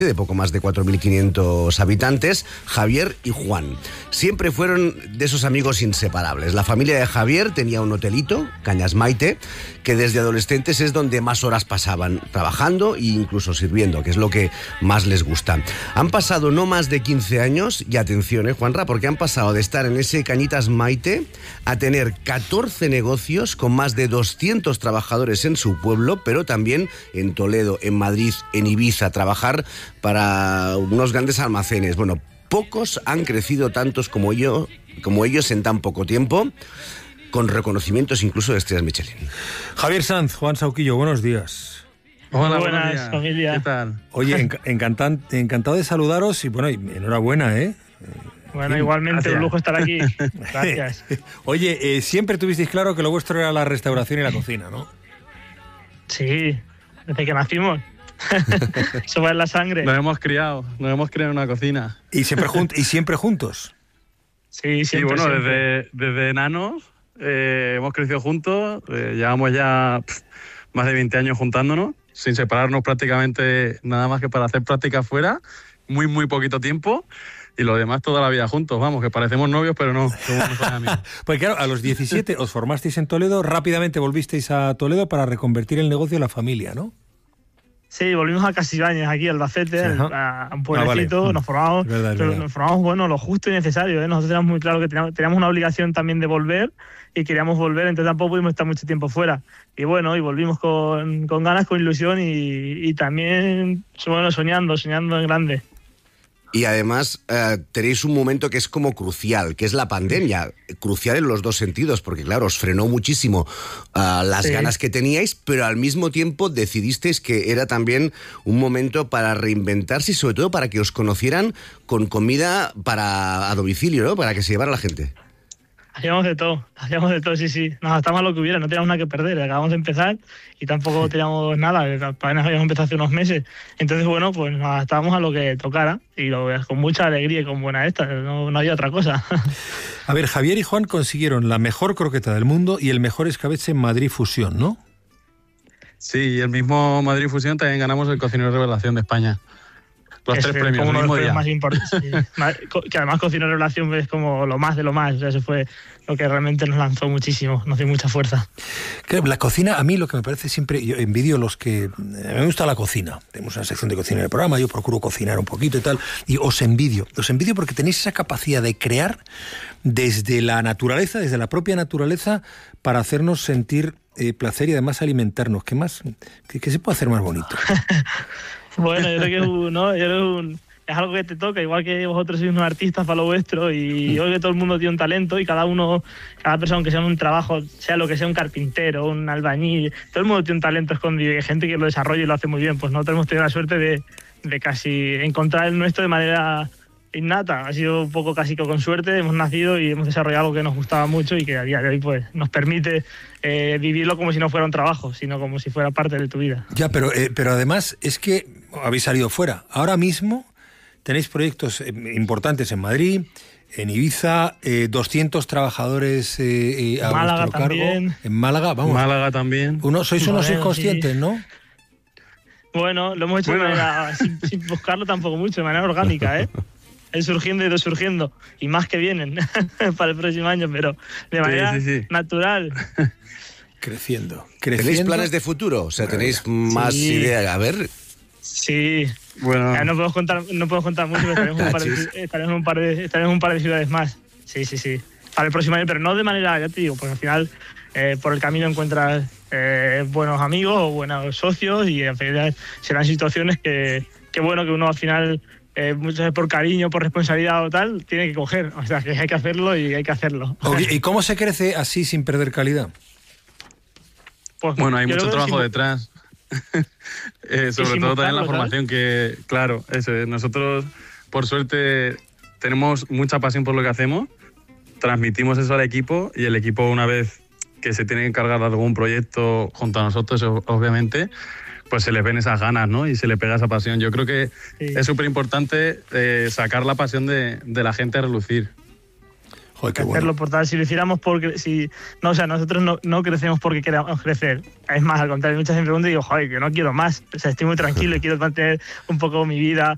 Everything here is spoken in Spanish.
de poco más de 4.500 habitantes, Javier y Juan. Siempre fueron de esos amigos inseparables. La familia de Javier tenía un hotelito, Cañas Maite, que desde adolescentes es donde más horas pasaban, trabajando e incluso sirviendo, que es lo que más les gusta. Han pasado no más de 15 años, y atención, Juanra, porque han pasado de estar en ese Cañitas Maite a tener 14 negocios con más de 200 trabajadores en su pueblo, pero también en Toledo, en Madrid, en Ibiza, trabajar para unos grandes almacenes. Bueno, pocos han crecido tantos como ellos en tan poco tiempo, con reconocimientos incluso de estrellas Michelin. Javier Sanz, Juan Sauquillo, buenos días. Hola, buenas, familia. ¿Qué tal? Oye, encantado de saludaros y bueno, y enhorabuena, ¿eh? Bueno, igualmente, gracias. Un lujo estar aquí. Gracias. Oye, siempre tuvisteis claro que lo vuestro era la restauración y la cocina, ¿no? Sí, desde que nacimos. Eso va en la sangre. Nos hemos criado en una cocina. Y siempre juntos. Sí, Sí, siempre. bueno, siempre. desde enanos hemos crecido juntos, llevamos ya más de 20 años juntándonos, sin separarnos prácticamente nada más que para hacer prácticas fuera, muy, muy poquito tiempo, y lo demás toda la vida juntos, vamos, que parecemos novios, pero no, somos mejores amigos. Pues claro, a los 17 os formasteis en Toledo, rápidamente volvisteis a Toledo para reconvertir el negocio en la familia, ¿no? Sí, volvimos a Casillas, aquí, Albacete, a un pueblecito, vale. nos formamos, Es verdad. nos formamos, bueno, lo justo y necesario, ¿eh? Nosotros teníamos muy claro que teníamos una obligación también de volver, y queríamos volver, entonces tampoco pudimos estar mucho tiempo fuera. Y bueno, y volvimos con ganas, con ilusión, y también, bueno, soñando en grande. Y además tenéis un momento que es como crucial, que es la pandemia. Crucial en los dos sentidos, porque claro, os frenó muchísimo las ganas que teníais, pero al mismo tiempo decidisteis que era también un momento para reinventarse y sobre todo para que os conocieran con comida a domicilio, ¿no? Para que se llevara la gente. Hacíamos de todo, sí. Nos adaptamos a lo que hubiera, no teníamos nada que perder. Acabamos de empezar y tampoco teníamos nada, apenas habíamos empezado hace unos meses. Entonces, bueno, pues nos adaptábamos a lo que tocara y con mucha alegría y con buena no había otra cosa. A ver, Javier y Juan consiguieron la mejor croqueta del mundo y el mejor escabeche en Madrid Fusión, ¿no? Sí, y el mismo Madrid Fusión también ganamos el Cocinero Revelación de España. Los tres premios, como el uno de mismo los día. más importantes. Sí. Que además Cocinero de Revelación es como lo más de lo más. O sea, eso fue lo que realmente nos lanzó muchísimo, nos dio mucha fuerza. Claro, la cocina, a mí lo que me parece siempre, yo envidio los que... A mí me gusta la cocina. Tenemos una sección de cocina en el programa, yo procuro cocinar un poquito y tal, y os envidio porque tenéis esa capacidad de crear desde la naturaleza, desde la propia naturaleza, para hacernos sentir placer y además alimentarnos. ¿Qué más? ¿Qué se puede hacer más bonito? Bueno, yo creo que es algo que te toca, igual que vosotros sois unos artistas para lo vuestro, y yo creo que todo el mundo tiene un talento, y cada persona que sea un trabajo, sea lo que sea, un carpintero, un albañil, todo el mundo tiene un talento escondido, y hay gente que lo desarrolla y lo hace muy bien. Pues nosotros hemos tenido la suerte de casi encontrar el nuestro de manera innata. Ha sido un poco casi que con suerte, hemos nacido y hemos desarrollado algo que nos gustaba mucho y que a día de hoy pues nos permite vivirlo como si no fuera un trabajo, sino como si fuera parte de tu vida. Ya, pero además es que habéis salido fuera. Ahora mismo tenéis proyectos importantes en Madrid, en Ibiza, 200 trabajadores a Málaga vuestro cargo. también. En Málaga, vamos. Málaga también. Sois unos Bueno, inconscientes, sí. ¿no? Bueno, lo hemos hecho de manera, sin buscarlo tampoco mucho, de manera orgánica, ¿eh? Es surgiendo y resurgiendo, y más que vienen para el próximo año, pero de manera natural. Creciendo. ¿Tenéis planes de futuro? O sea, ¿tenéis más ideas? A ver. Sí. Bueno. No podemos contar mucho, pero estaremos en un par de ciudades más. Sí. Para el próximo año, pero no de manera, ya te digo, porque al final por el camino encuentras buenos amigos o buenos socios, y al final serán situaciones que uno al final, muchas veces por cariño, por responsabilidad o tal, tiene que coger. O sea, que hay que hacerlo y hay que hacerlo. ¿Y cómo se crece así sin perder calidad? Pues, bueno, hay mucho trabajo detrás. Sobre todo también la formación, que claro, eso, nosotros por suerte tenemos mucha pasión por lo que hacemos, transmitimos eso al equipo, y el equipo, una vez que se tiene que encargar de algún proyecto junto a nosotros, obviamente, pues se les ven esas ganas, ¿no? Y se le pega esa pasión. Yo creo que es súper importante sacar la pasión de la gente a relucir. Joder, qué hacerlo bueno. por tal. Si lo hiciéramos nosotros no crecemos porque queramos crecer. Es más, al contrario, mucha gente me pregunta y digo, joder, que no quiero más. O sea, estoy muy tranquilo y quiero mantener un poco mi vida